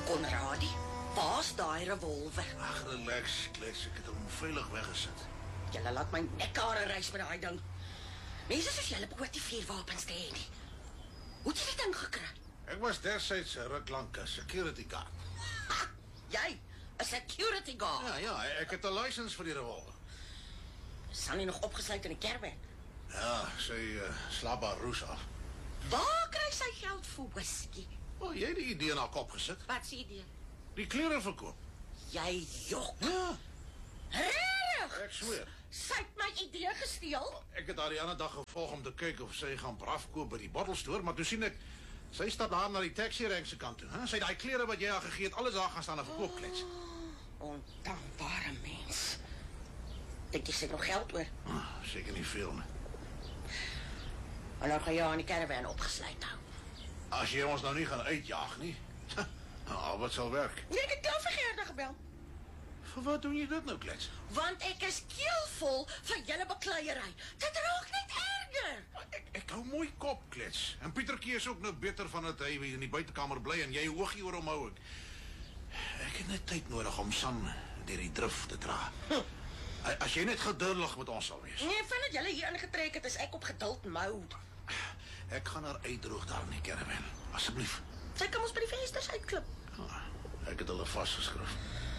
Konradie, waar's daai revolver? Ag, relax, klets, ek het hom veilig weggesit. Julle laat my nekhare reis met daai ding. Mense soos julle behoort nie vuurwapens te hê nie. Hoe het jy die ding gekry? Ek was destyds 'n ruk lank 'n security guard. Ha! Jy, 'n security guard. Ja, ek het 'n lisensie vir die revolver. Sal nie nog opgesluit in 'n caravan. Ja, sy slaap haar roes af. Waar kry sy geld vir whisky? O, jy het die idee in haar kop gesit. Wat s'ie idee? Die klere verkoop. Jy jok. Ja, Regtig? ek sweer. Sy het my idee gesteel. Ek het haar die ander dag gevolg om te kyk of sy gaan braaf koop by die bottelstoer, maar toe sien ek sy stap daar na die taxi rank se kant toe. Sy het daai klere wat jy haar gegee het, alles daar gaan staan en verkoop, klets. Ondankbare mens. Dink jy sy het nog geld oor? Seker nie veel nie. En nou gaan jy aan die caravan opgesluit hou. As jy ons nou nie gaan uitjaag nie. Nou, wat sal werk? Nee, ek het jou vir Gerda gebel. Vir wat doen jy dit nou, klets? Want ek is keelvol van julle bekleierery. Dit raak net erger. Ek hou mooi kop, klets. En Pietertjie is ook nou beter van dat hy in die buitekamer bly en jy oogie oor hom hou. Ek het net tyd nodig om Sam deur die drif te dra. As jy net geduldig met ons sal wees. Nee, vandat julle hier ingetrek het, is ek op geduld mode. Ek gaan haar uitdroog daar in die caravan. Asseblief. Sy kan ons by die vensters uitklip. Ek het hulle vasgeskryf.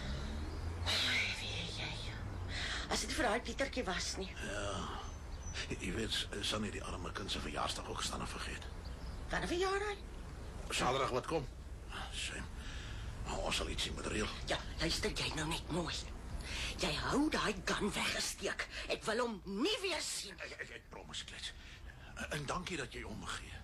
Weet jy. As dit vir daai Pietertjie was nie. Jy weet, sal nie die arme kind se verjaarsdag ook staan en vergeet. Wanneer verjaar hy? Saterdag wat kom? Shame. Ons sal iets met reël. Ja, luister jy nou net mooi. Jy hou daai gun weggesteek. Ek wil hom nie weer sien. Ek promise, klets. En dankie dat jy omgee.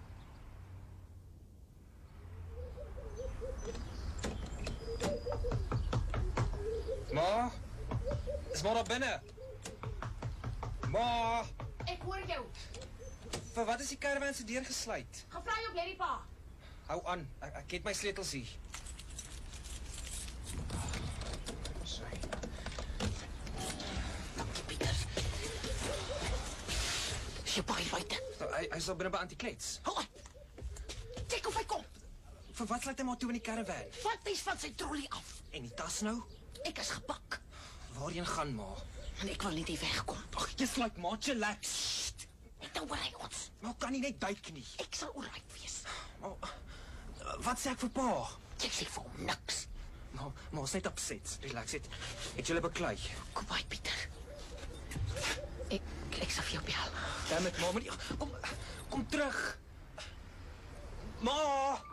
Ma, is maar daar binne. Ma, Ek hoor jou. vir wat is die caravan se deur gesluit? Gaan vra jou Larry pa. Hou aan, ek het my sleutels hier. Dankie, Pieter. Is jy baie buite? Hy sal binne by Antiklets. Hou aan. Kyk of hy kom. Vir wat sluit hy maar toe in die caravan? Vat iets van sy trolley af. En die tas nou? Ek is gepak. Waarheen gaan, ma? En ek wil nie die wegkom. Ag, jy's like ma, chillax. Sst. Net oor hy ons. Maar kan nie net duik nie. Ek sal oorheid wees. Maar, wat sê ek vir pa? Jy sê vir hom niks. Maar ons net opset. Relax het julle beklei. Kom by, Pieter. Ek sal vir jou bel. Damn it, ma, kom terug. Ma!